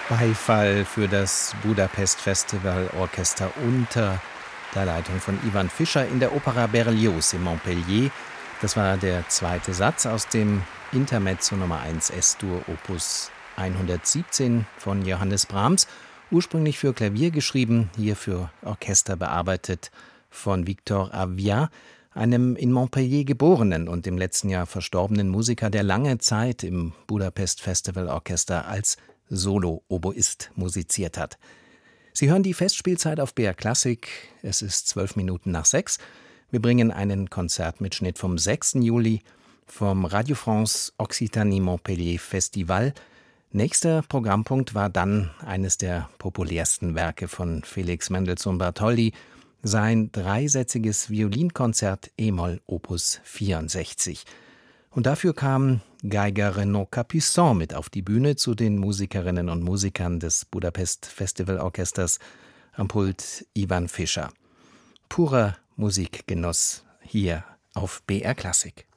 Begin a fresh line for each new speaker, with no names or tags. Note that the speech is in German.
Beifall für das Budapest Festival Orchester unter der Leitung von Ivan Fischer in der Opera Berlioz in Montpellier. Das war der zweite Satz aus dem Intermezzo Nummer 1 S-Dur Opus 117 von Johannes Brahms, ursprünglich für Klavier geschrieben, hier für Orchester bearbeitet von Victor Avia, einem in Montpellier geborenen und im letzten Jahr verstorbenen Musiker, der lange Zeit im Budapest Festival Orchester als Solo-Oboist musiziert hat. Sie hören die Festspielzeit auf BR Klassik. Es ist 6:12. Wir bringen einen Konzertmitschnitt vom 6. Juli vom Radio France Occitanie Montpellier Festival. Nächster Programmpunkt war dann eines der populärsten Werke von Felix Mendelssohn Bartholdy, sein dreisätziges Violinkonzert e-Moll Opus 64. Und dafür kam Geiger Renaud Capuçon mit auf die Bühne zu den Musikerinnen und Musikern des Budapest Festival Orchesters, am Pult Ivan Fischer. Purer Musikgenuss hier auf BR Klassik.